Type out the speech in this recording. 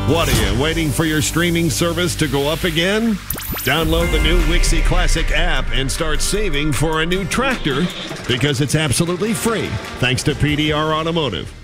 What are you, waiting for your streaming service to go up again? Download the new Wixie Classic app and start saving for a new tractor because it's absolutely free thanks to PDR Automotive.